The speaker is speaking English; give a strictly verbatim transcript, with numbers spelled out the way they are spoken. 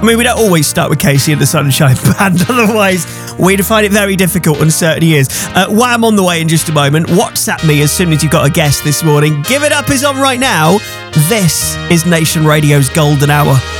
mean, we don't always start with Casey and the Sunshine Band, otherwise we'd find it very difficult on certain years. Uh, Wham on the way in just a moment. WhatsApp me as soon as you've got a guess this morning. Give It Up is on right now. This is Nation Radio's Golden Hour.